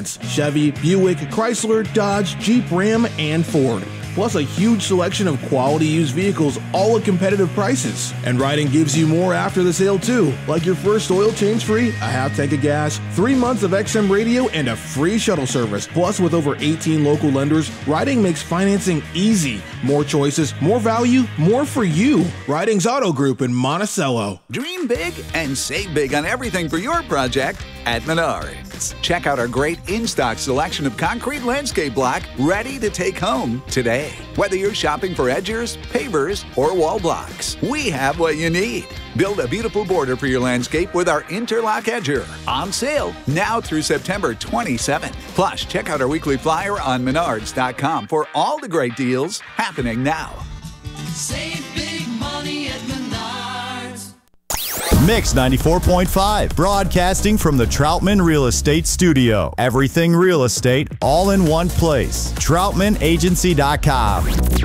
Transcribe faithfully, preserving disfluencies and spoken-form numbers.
brands: Chevy, Buick, Chrysler, Dodge, Jeep, Ram, and Ford. Plus a huge selection of quality used vehicles, all at competitive prices. And Riding gives you more after the sale too, like your first oil change free, a half tank of gas, three months of X M radio, and a free shuttle service. Plus, with over eighteen local lenders, Riding makes financing easy. More choices, more value, more for you. Riding's Auto Group in Monticello. Dream big and save big on everything for your project at Menards. Check out our great in-stock selection of concrete landscape block ready to take home today. Whether you're shopping for edgers, pavers, or wall blocks, we have what you need. Build a beautiful border for your landscape with our Interlock Edger. On sale now through September twenty-seventh. Plus, check out our weekly flyer on menards dot com for all the great deals happening now. Save big money at Menards. Mix ninety-four point five, broadcasting from the Troutman Real Estate Studio. Everything real estate, all in one place. troutman agency dot com.